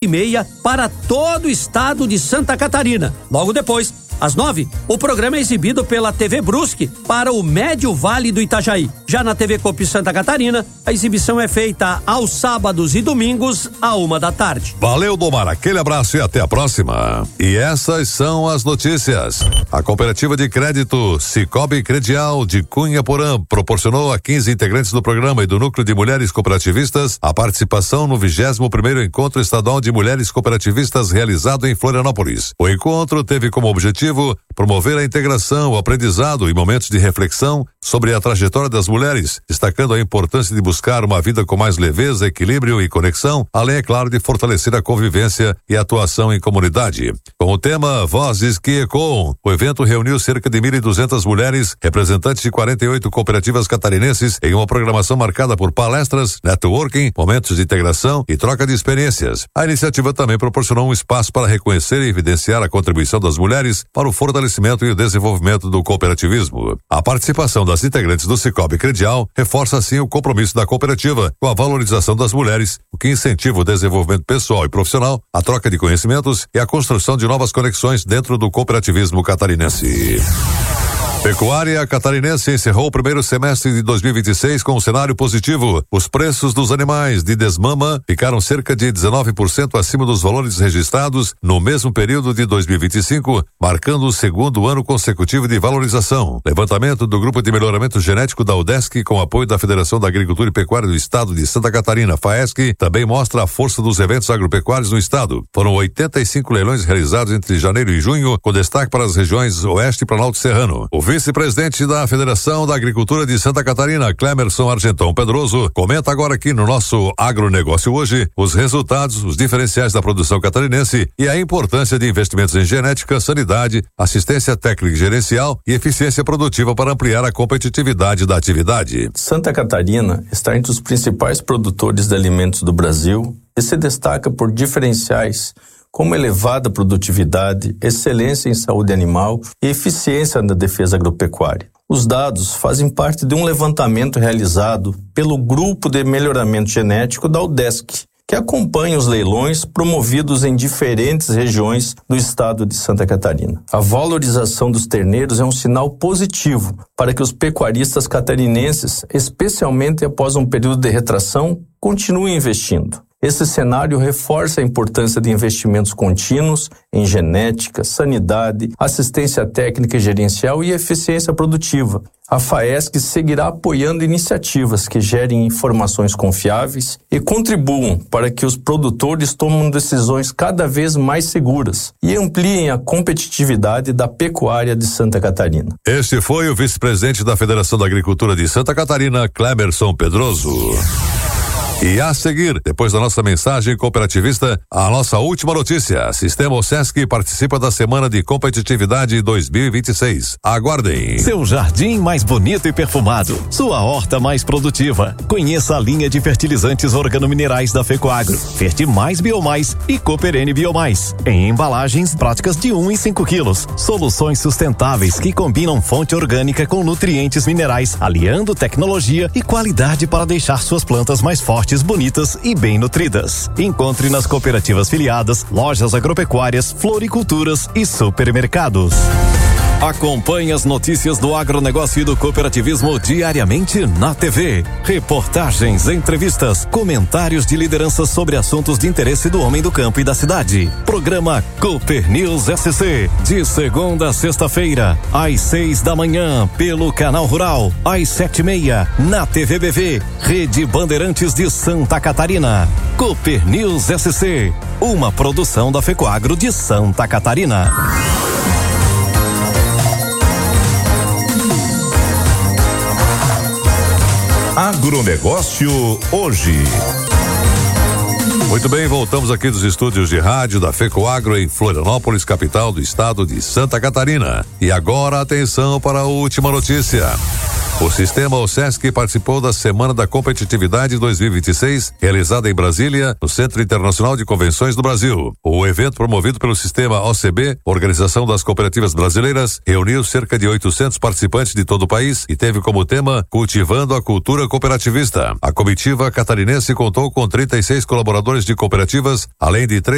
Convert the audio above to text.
8h30 para todo o estado de Santa Catarina. Logo depois, às 9h, o programa é exibido pela TV Brusque para o Médio Vale do Itajaí. Já na TV Copi Santa Catarina, a exibição é feita aos sábados e domingos, à 1h da tarde. Valeu, Domar. Aquele abraço e até a próxima. E essas são as notícias. A cooperativa de crédito Cicobi Credial de Cunha Porã proporcionou a 15 integrantes do programa e do Núcleo de Mulheres Cooperativistas a participação no 21º Encontro Estadual de Mulheres Cooperativistas realizado em Florianópolis. O encontro teve como objetivo promover a integração, o aprendizado e momentos de reflexão sobre a trajetória das mulheres, destacando a importância de buscar uma vida com mais leveza, equilíbrio e conexão, além, é claro, de fortalecer a convivência e atuação em comunidade. Com o tema Vozes que Ecoam, o evento reuniu cerca de 1.200 mulheres, representantes de 48 cooperativas catarinenses, em uma programação marcada por palestras, networking, momentos de integração e troca de experiências. A iniciativa também proporcionou um espaço para reconhecer e evidenciar a contribuição das mulheres para o fortalecimento e o desenvolvimento do cooperativismo. A participação das integrantes do Cicobi Credial reforça assim o compromisso da cooperativa com a valorização das mulheres, o que incentiva o desenvolvimento pessoal e profissional, a troca de conhecimentos e a construção de novas conexões dentro do cooperativismo catarinense. Pecuária catarinense encerrou o primeiro semestre de 2026 com um cenário positivo. Os preços dos animais de desmama ficaram cerca de 19% acima dos valores registrados no mesmo período de 2025, marcando o segundo ano consecutivo de valorização. Levantamento do Grupo de Melhoramento Genético da UDESC, com apoio da Federação da Agricultura e Pecuária do Estado de Santa Catarina, FAESC, também mostra a força dos eventos agropecuários no estado. Foram 85 leilões realizados entre janeiro e junho, com destaque para as regiões Oeste e Planalto Serrano. O vice-presidente da Federação da Agricultura de Santa Catarina, Clemerson Argentão Pedroso, comenta agora aqui no nosso Agronegócio Hoje os resultados, os diferenciais da produção catarinense e a importância de investimentos em genética, sanidade, assistência técnica e gerencial e eficiência produtiva para ampliar a competitividade da atividade. Santa Catarina está entre os principais produtores de alimentos do Brasil e se destaca por diferenciais como elevada produtividade, excelência em saúde animal e eficiência na defesa agropecuária. Os dados fazem parte de um levantamento realizado pelo Grupo de Melhoramento Genético da UDESC, que acompanha os leilões promovidos em diferentes regiões do estado de Santa Catarina. A valorização dos terneiros é um sinal positivo para que os pecuaristas catarinenses, especialmente após um período de retração, continuem investindo. Esse cenário reforça a importância de investimentos contínuos em genética, sanidade, assistência técnica e gerencial e eficiência produtiva. A FAESC seguirá apoiando iniciativas que gerem informações confiáveis e contribuam para que os produtores tomem decisões cada vez mais seguras e ampliem a competitividade da pecuária de Santa Catarina. Este foi o vice-presidente da Federação da Agricultura de Santa Catarina, Clemerson Pedroso. E a seguir, depois da nossa mensagem cooperativista, a nossa última notícia. Sistema OSESC participa da Semana de Competitividade 2026. Aguardem. Seu jardim mais bonito e perfumado. Sua horta mais produtiva. Conheça a linha de fertilizantes organominerais da Fecoagro. Fertimais Biomais e Cooperene Biomais. Em embalagens práticas de 1 e 5 quilos. Soluções sustentáveis que combinam fonte orgânica com nutrientes minerais, aliando tecnologia e qualidade para deixar suas plantas mais fortes, bonitas e bem nutridas. Encontre nas cooperativas filiadas, lojas agropecuárias, floriculturas e supermercados. Acompanhe as notícias do agronegócio e do cooperativismo diariamente na TV. Reportagens, entrevistas, comentários de lideranças sobre assuntos de interesse do homem do campo e da cidade. Programa Cooper News SC, de segunda a sexta-feira, às 6 da manhã, pelo Canal Rural, às 7h30, na TVBV, Rede Bandeirantes de Santa Catarina. Cooper News SC, uma produção da Fecoagro de Santa Catarina. Agronegócio Hoje. Muito bem, voltamos aqui dos estúdios de rádio da Fecoagro em Florianópolis, capital do estado de Santa Catarina. E agora atenção para a última notícia. O Sistema OSESC participou da Semana da Competitividade 2026, realizada em Brasília, no Centro Internacional de Convenções do Brasil. O evento, promovido pelo Sistema OCB, Organização das Cooperativas Brasileiras, reuniu cerca de 800 participantes de todo o país e teve como tema Cultivando a Cultura Cooperativista. A comitiva catarinense contou com 36 colaboradores de cooperativas, além de 3